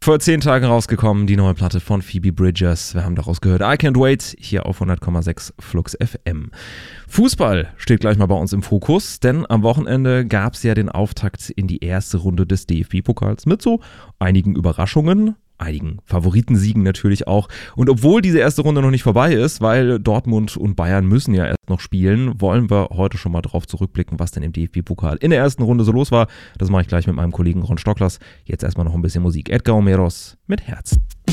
Vor 10 Tagen rausgekommen, die neue Platte von Phoebe Bridgers. Wir haben daraus gehört, I Can't Wait, hier auf 100,6 Flux FM. Fußball steht gleich mal bei uns im Fokus, denn am Wochenende gab es ja den Auftakt in die erste Runde des DFB-Pokals mit so einigen Überraschungen, einigen Favoritensiegen natürlich auch. Und obwohl diese erste Runde noch nicht vorbei ist, weil Dortmund und Bayern müssen ja erst noch spielen, wollen wir heute schon mal drauf zurückblicken, was denn im DFB-Pokal in der ersten Runde so los war. Das mache ich gleich mit meinem Kollegen Ron Stocklers. Jetzt erstmal noch ein bisschen Musik. Edgar Omeros mit Herzen.